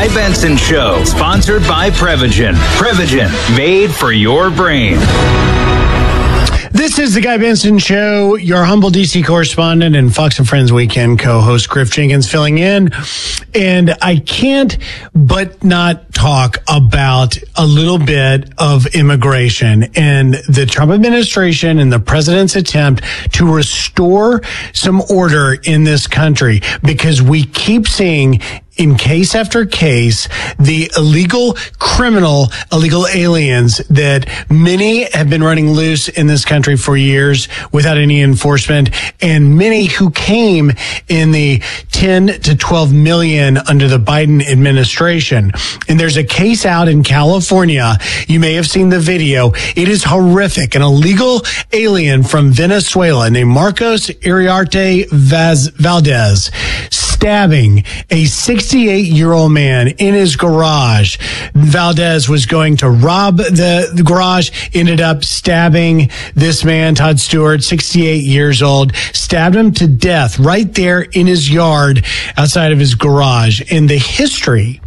Guy Benson Show, sponsored by Prevagen. Prevagen, made for your brain. This is the Guy Benson Show, your humble DC correspondent and Fox and Friends Weekend co-host Griff Jenkins filling in. And I can't but not talk about a little bit of immigration and the Trump administration and the president's attempt to restore some order in this country, because we keep seeing in case after case, the illegal aliens that many have been running loose in this country for years without any enforcement, and many who came in the 10 to 12 million under the Biden administration. And there's a case out in California. You may have seen the video. It is horrific. An illegal alien from Venezuela named Marcos Iriarte Valdez stabbing a 68-year-old man in his garage. Valdez was going to rob the garage, ended up stabbing this man, Todd Stewart, 68 years old, stabbed him to death right there in his yard outside of his garage. And the history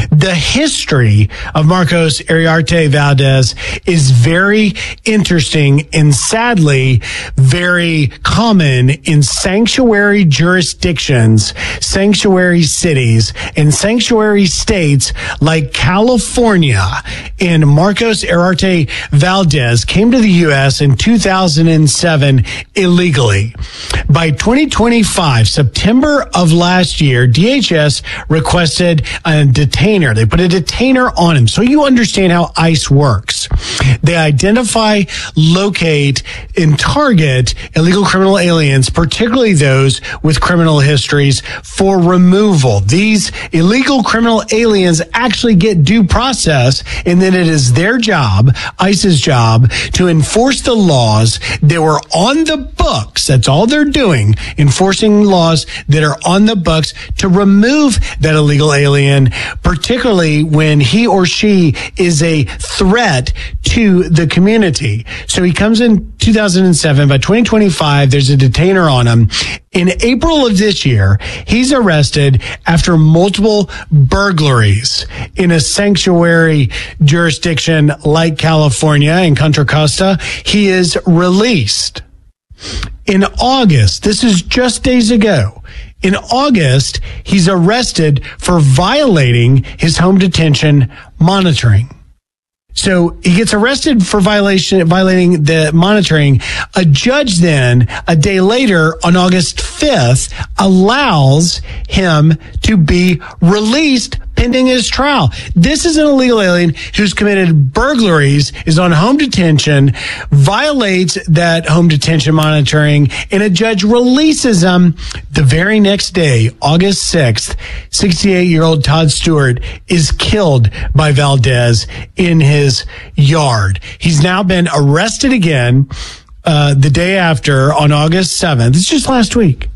of Marcos Iriarte Valdez is very interesting and sadly very common in sanctuary jurisdictions, sanctuary cities, and sanctuary states like California. And Marcos Iriarte Valdez came to the U.S. in 2007 illegally. By 2025, September of last year, DHS requested a detainer. They put a detainer on him. So you understand how ICE works. They identify, locate, and target illegal criminal aliens, particularly those with criminal histories, for removal. These illegal criminal aliens actually get due process, and then it is their job, ICE's job, to enforce the laws that were on the books. That's all they're doing, enforcing laws that are on the books to remove that illegal alien, particularly when he or she is a threat to the community. So he comes in 2007. By 2025, there's a detainer on him. In April of this year, he's arrested after multiple burglaries in a sanctuary jurisdiction like California in Contra Costa. He is released. In August, this is just days ago, in August, he's arrested for violating his home detention monitoring. So he gets arrested for violating the monitoring. A judge then, a day later, on August 5th, allows him to be released pending his trial. This is an illegal alien who's committed burglaries, is on home detention, violates that home detention monitoring, and a judge releases him the very next day, August 6th. 68-year-old Todd Stewart is killed by Valdez in his yard. He's now been arrested again the day after on August 7th. It's just last week.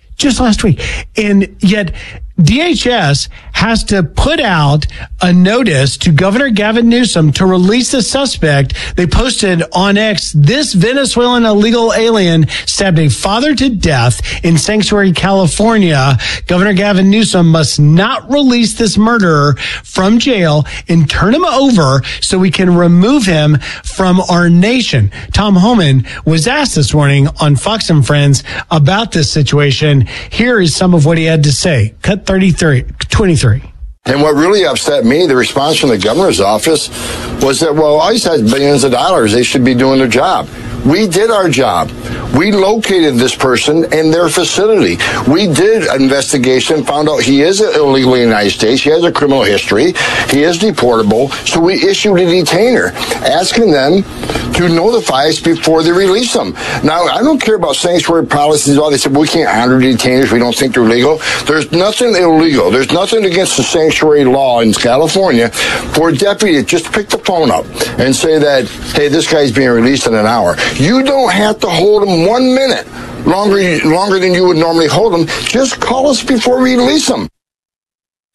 And yet DHS has to put out a notice to Governor Gavin Newsom to release the suspect. They posted on X, this Venezuelan illegal alien stabbed a father to death in Sanctuary, California. Governor Gavin Newsom must not release this murderer from jail and turn him over so we can remove him from our nation. Tom Homan was asked this morning on Fox and Friends about this situation. Here is some of what he had to say. Cut 23. And what really upset me, the response from the governor's office, was that, well, ICE has billions of dollars. They should be doing their job. We did our job. We located this person in their facility. We did an investigation, found out he is illegally in the United States. He has a criminal history. He is deportable. So we issued a detainer, asking them to notify us before they release them. Now, I don't care about sanctuary policies. All they said, we can't honor detainers. We don't think they're legal. There's nothing illegal. There's nothing against the sanctuary law in California for a deputy to just pick the phone up and say that, hey, this guy's being released in an hour. You don't have to hold him 1 minute longer than you would normally hold him. Just call us before we release him.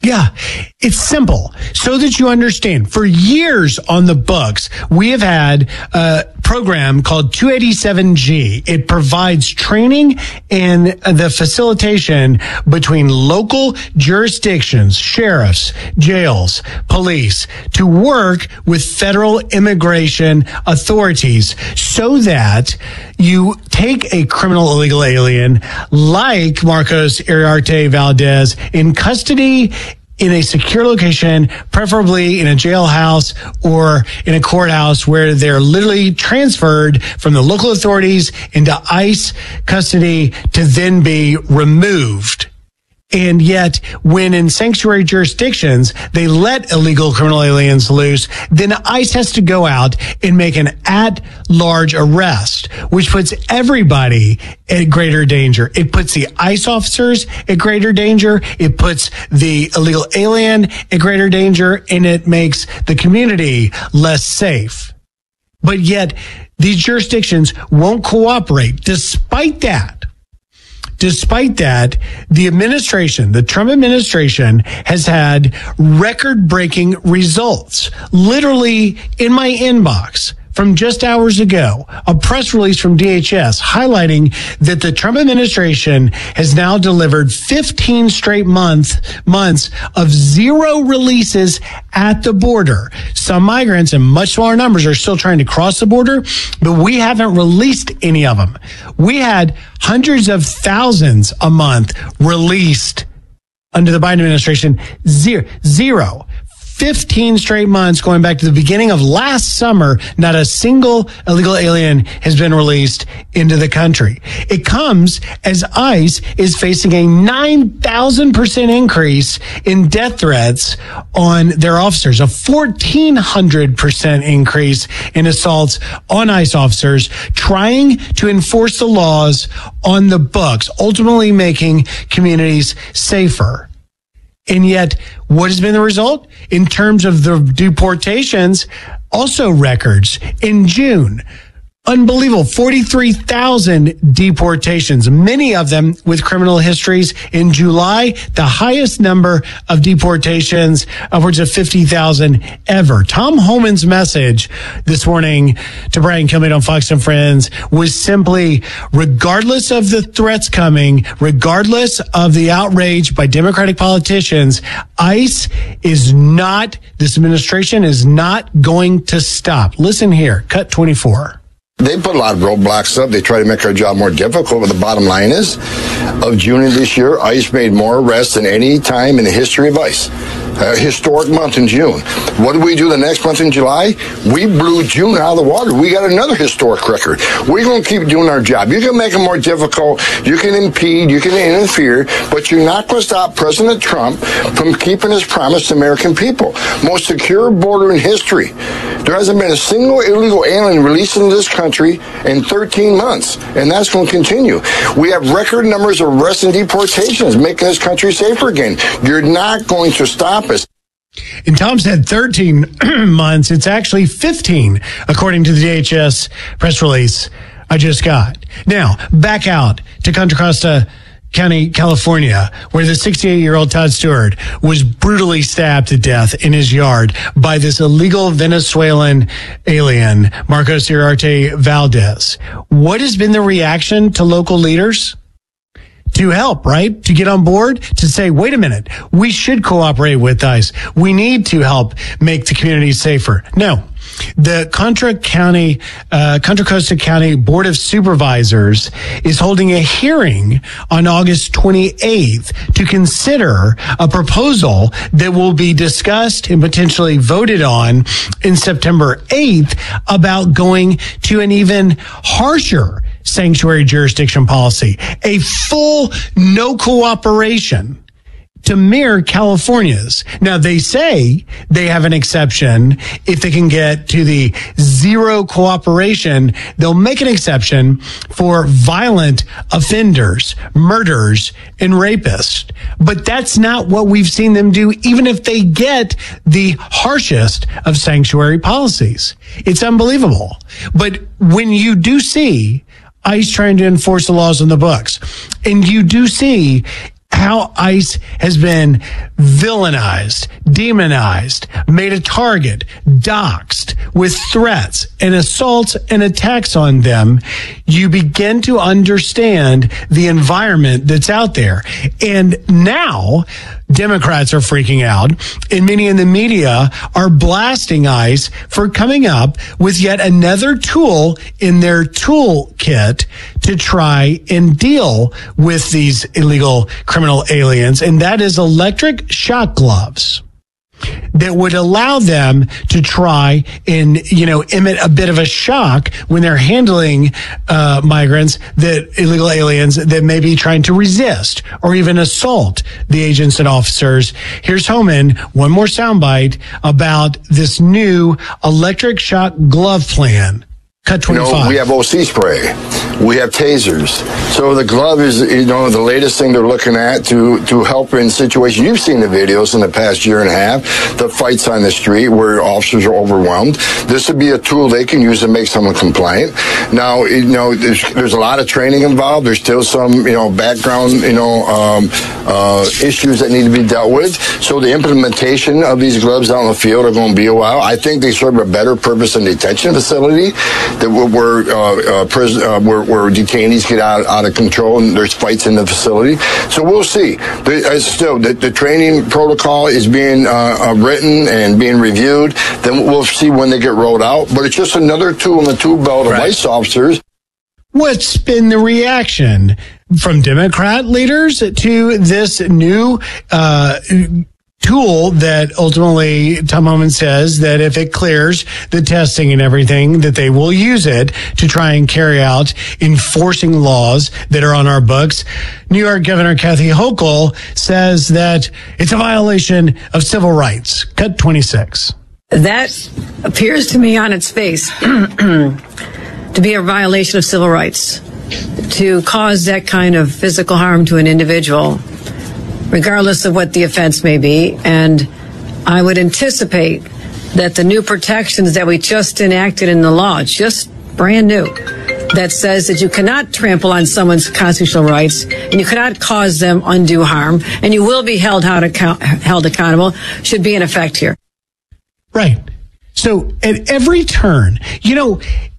Yeah, it's simple. So that you understand, for years on the books, we have had a program called 287G. It provides training and the facilitation between local jurisdictions, sheriffs, jails, police, to work with federal immigration authorities so that you take a criminal illegal alien like Marcos Iriarte Valdez in custody in a secure location, preferably in a jailhouse or in a courthouse where they're literally transferred from the local authorities into ICE custody to then be removed. And yet, when in sanctuary jurisdictions, they let illegal criminal aliens loose, then ICE has to go out and make an at-large arrest, which puts everybody at greater danger. It puts the ICE officers at greater danger. It puts the illegal alien at greater danger, and it makes the community less safe. But yet, these jurisdictions won't cooperate. Despite that, the administration, the Trump administration, has had record-breaking results. Literally in my inbox from just hours ago, a press release from DHS highlighting that the Trump administration has now delivered 15 straight months of zero releases at the border. Some migrants in much smaller numbers are still trying to cross the border, but we haven't released any of them. We had hundreds of thousands a month released under the Biden administration. Zero. 15 straight months going back to the beginning of last summer, not a single illegal alien has been released into the country. It comes as ICE is facing a 9,000% increase in death threats on their officers, a 1,400% increase in assaults on ICE officers trying to enforce the laws on the books, ultimately making communities safer. And yet, what has been the result? In terms of the deportations, also records. In June, unbelievable, 43,000 deportations, many of them with criminal histories. In July, the highest number of deportations, upwards of 50,000 ever. Tom Homan's message this morning to Brian Kilmeade on Fox and Friends was simply, regardless of the threats coming, regardless of the outrage by Democratic politicians, ICE is not, this administration is not going to stop. Listen here, cut 24. They put a lot of roadblocks up. They try to make our job more difficult. But the bottom line is, of June of this year, ICE made more arrests than any time in the history of ICE. A historic month in June. What did we do the next month in July? We blew June out of the water. We got another historic record. We're going to keep doing our job. You can make it more difficult. You can impede. You can interfere. But you're not going to stop President Trump from keeping his promise to American people. Most secure border in history. There hasn't been a single illegal alien released into this country in 13 months. And that's going to continue. We have record numbers of arrests and deportations, making this country safer again. You're not going to stop us. And Tom said 13 months. It's actually 15, according to the DHS press release I just got. Now, back out to Contra Costa County, California, where the 68-year-old Todd Stewart was brutally stabbed to death in his yard by this illegal Venezuelan alien, Marcos Iriarte Valdez. What has been the reaction to local leaders? To help, right? To get on board, to say, wait a minute, we should cooperate with ICE. We need to help make the community safer. No. The Contra Costa County Board of Supervisors is holding a hearing on August 28th to consider a proposal that will be discussed and potentially voted on in September 8th about going to an even harsher sanctuary jurisdiction policy, a full no cooperation to mirror California's. Now, they say they have an exception. If they can get to the zero cooperation, they'll make an exception for violent offenders, murderers, and rapists. But that's not what we've seen them do, even if they get the harshest of sanctuary policies. It's unbelievable. But when you do see ICE trying to enforce the laws on the books, and you do see how ICE has been villainized, demonized, made a target, doxxed with threats and assaults and attacks on them, you begin to understand the environment that's out there. And now Democrats are freaking out, and many in the media are blasting ICE for coming up with yet another tool in their toolkit to try and deal with these illegal criminal aliens, and that is electric shock gloves that would allow them to try and, emit a bit of a shock when they're handling migrants, that illegal aliens that may be trying to resist or even assault the agents and officers. Here's Homan, one more soundbite about this new electric shock glove plan. Cut 25. We have OC spray. We have tasers. So the glove is, the latest thing they're looking at to help in situations. You've seen the videos in the past year and a half, the fights on the street where officers are overwhelmed. This would be a tool they can use to make someone compliant. Now, there's a lot of training involved. There's still some, background, issues that need to be dealt with. So the implementation of these gloves out in the field are going to be a while. I think they serve a better purpose in detention facility, that where detainees get out of control and there's fights in the facility. So we'll see. The training protocol is being written and being reviewed. Then we'll see when they get rolled out. But it's just another tool in the tool belt of ICE officers. What's been the reaction from Democrat leaders to this new tool that ultimately Tom Homan says that if it clears the testing and everything, that they will use it to try and carry out enforcing laws that are on our books? New York Governor Kathy Hochul says that it's a violation of civil rights. Cut 26. That appears to me on its face to be a violation of civil rights, to cause that kind of physical harm to an individual, regardless of what the offense may be. And I would anticipate that the new protections that we just enacted in the law, just brand new, that says that you cannot trample on someone's constitutional rights and you cannot cause them undue harm and you will be held accountable, should be in effect here. Right. So at every turn, Bill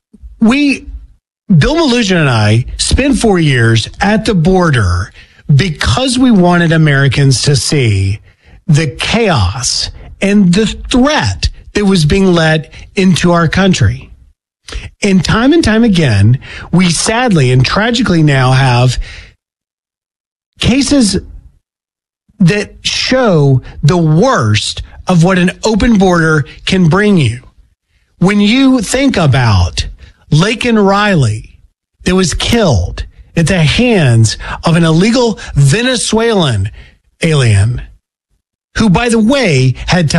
Melugin and I spent 4 years at the border because we wanted Americans to see the chaos and the threat that was being let into our country. And time again, we sadly and tragically now have cases that show the worst of what an open border can bring you. When you think about Laken Riley that was killed at the hands of an illegal Venezuelan alien who, by the way, had